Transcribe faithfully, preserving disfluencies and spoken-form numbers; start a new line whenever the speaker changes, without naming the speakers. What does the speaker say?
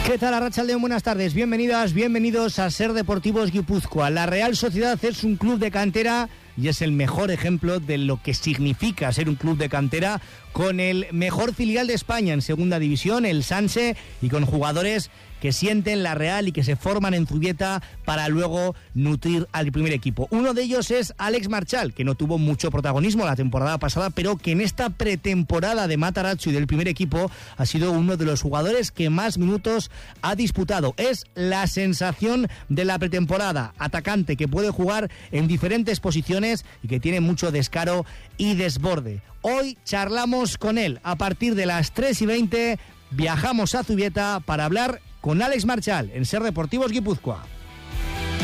¿Qué tal, Arratsaldeon? Buenas tardes, bienvenidas, bienvenidos a Ser Deportivos Guipúzcoa. La Real Sociedad es un club de cantera y es el mejor ejemplo de lo que significa ser un club de cantera, con el mejor filial de España en segunda división, el Sanse, y con jugadores que sienten la Real y que se forman en Zubieta para luego nutrir al primer equipo. Uno de ellos es Alex Marchal, que no tuvo mucho protagonismo la temporada pasada, pero que en esta pretemporada de Matarazzo y del primer equipo ha sido uno de los jugadores que más minutos ha disputado. Es la sensación de la pretemporada, atacante que puede jugar en diferentes posiciones y que tiene mucho descaro y desborde. Hoy charlamos con él a partir de las tres y veinte. Viajamos a Zubieta para hablar con Alex Marchal en Ser Deportivos Guipúzcoa.